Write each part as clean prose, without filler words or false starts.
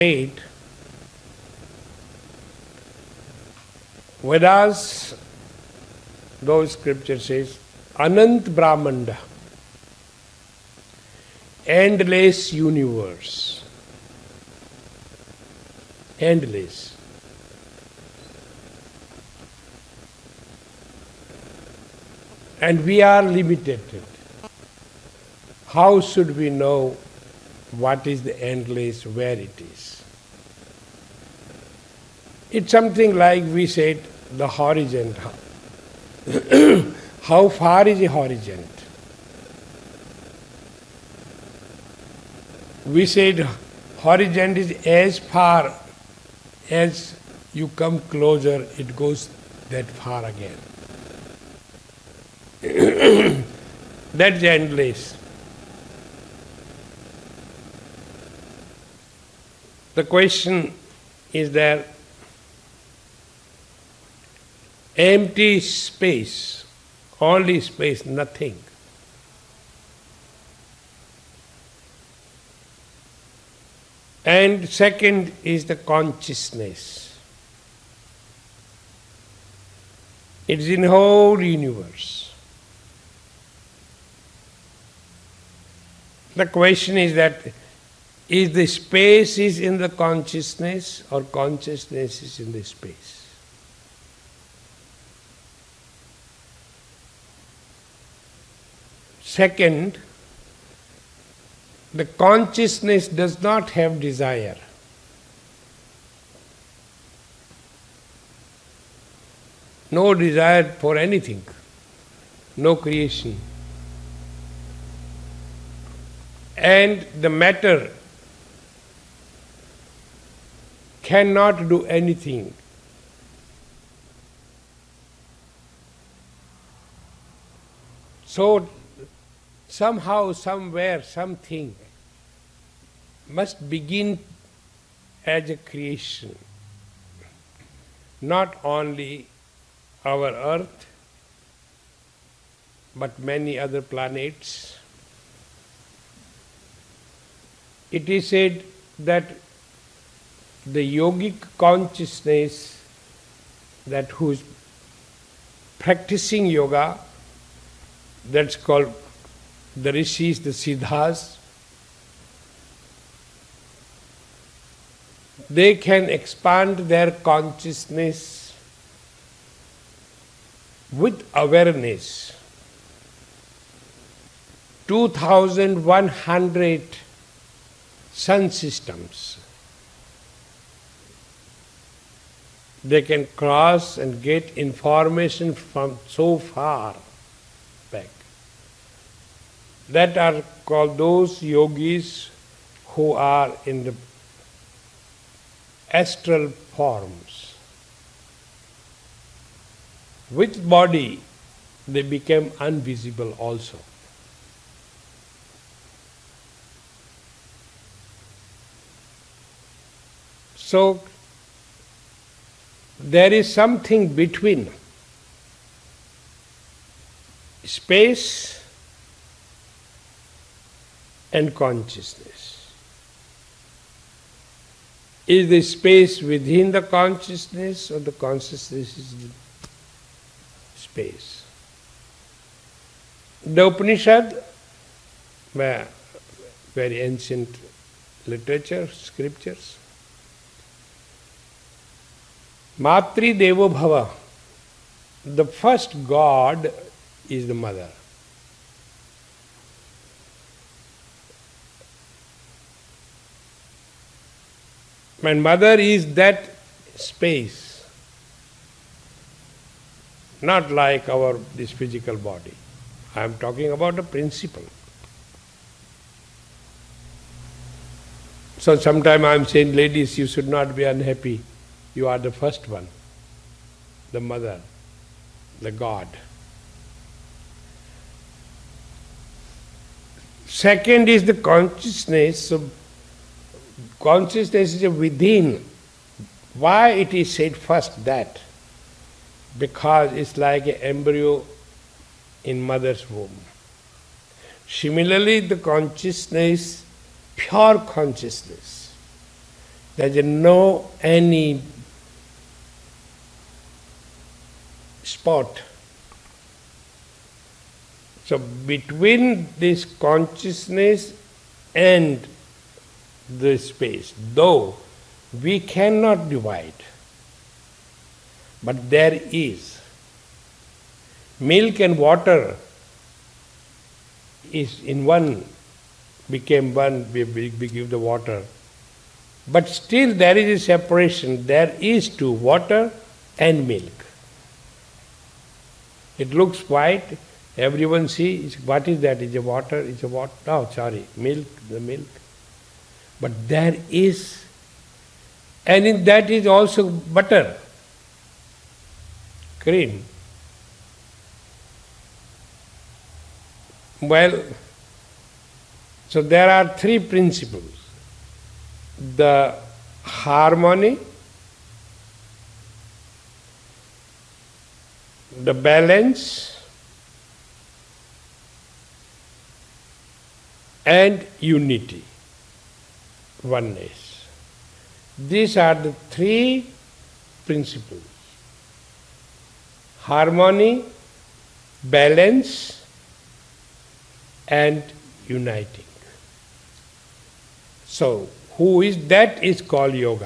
8, Vedas, those scripture says, Anant Brahmanda, endless universe, endless. And we are limited. How should we know what is the endless, where it is? It's something like we said, the horizon. How far is the horizon? We said horizon is as far as you come closer, it goes that far again. That's endless. The question is there empty space, only space, nothing. And second is the consciousness. It is in the whole universe. The question is that is the space is in the consciousness or consciousness is in the space? Second, the consciousness does not have desire. No desire for anything, no creation. And the matter cannot do anything. So somehow, somewhere, something must begin as a creation. Not only our earth, but many other planets. It is said that the yogic consciousness, that who is practicing yoga, that's called the rishis, the siddhas, they can expand their consciousness with awareness. 2,100 sun systems. They can cross and get information from so far back. That are called those yogis who are in the astral forms. With body, they become invisible also. So, there is something between space and consciousness. Is the space within the consciousness or the consciousness is the space? The Upanishad, very ancient literature, scriptures, Matri Devo Bhava, the first God is the mother. And mother is that space, not like this physical body. I am talking about a principle. So sometimes I am saying, ladies, you should not be unhappy. You are the first one, the mother, the God. Second is the consciousness. So consciousness is within. Why it is said first that? Because it's like an embryo in mother's womb. Similarly, the consciousness, pure consciousness, There is no any spot. So between this consciousness and the space, though we cannot divide, but there is. Milk and water is in one, became one, we give the water. But still there is a separation. There is two, water and milk. It looks white, everyone sees, what is that? Is it water? Is it water? Oh, sorry, milk, the milk. But there is, and in that is also butter, cream. Well, so there are three principles. The harmony, the balance, and unity, oneness. These are the three principles. Harmony, balance, and uniting. So, who is that is called yoga.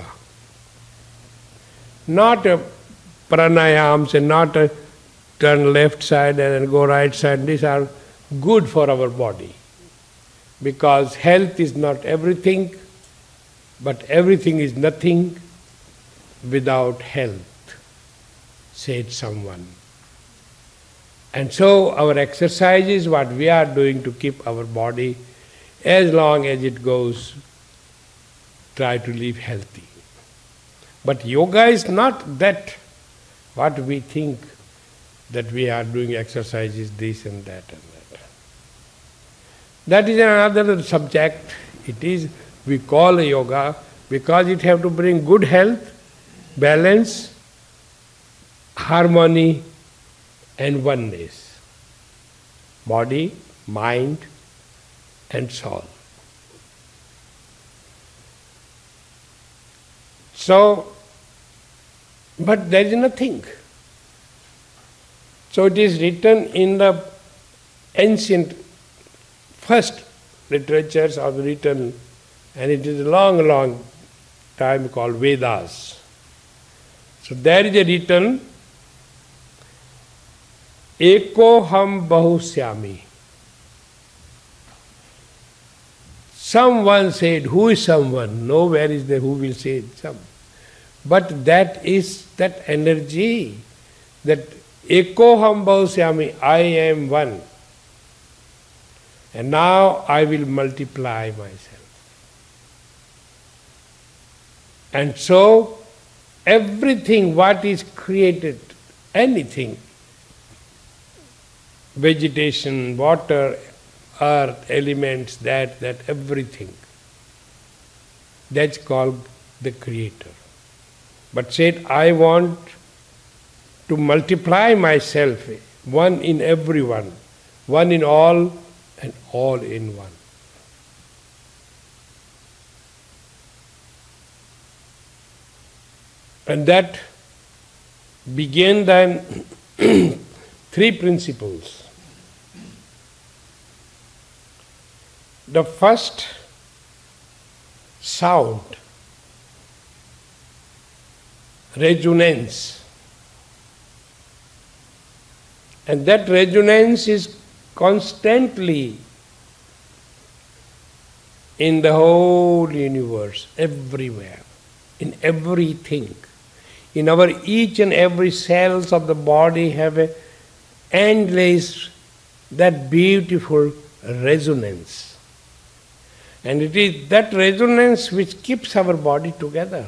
Not a pranayams and not a turn left side and go right side. These are good for our body. Because health is not everything, but everything is nothing without health, said someone. And so our exercise is what we are doing to keep our body as long as it goes, try to live healthy. But yoga is not that what we think that we are doing exercises, this and that and that. That is another subject. It is, we call yoga because it have to bring good health, balance, harmony, and oneness. Body, mind, and soul. So, but there is nothing. So it is written in the ancient first literatures are written, and it is a long, long time called Vedas. So there is a written, Eko ham bahusyami. Someone said, who is someone? Nowhere is there who will say some. But that is that energy, that Eko ham bahusyami, I am one. And now I will multiply myself. And so, everything what is created, anything, vegetation, water, earth, elements, that everything, that's called the Creator. But said, I want to multiply myself, one in everyone, one in all, and all in one. And that began then three principles. The first, sound, resonance. And that resonance is constantly in the whole universe, everywhere, in everything. In our each and every cells of the body have a endless, that beautiful resonance. And it is that resonance which keeps our body together.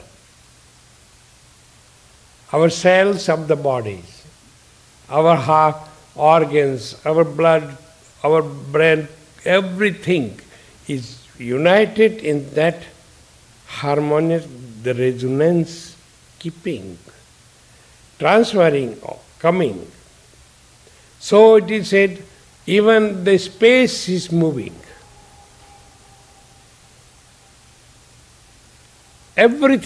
Our cells of the bodies, our heart, organs, our blood, our brain, everything is united in that harmonious, the resonance keeping, transferring, coming. So it is said, even the space is moving. everything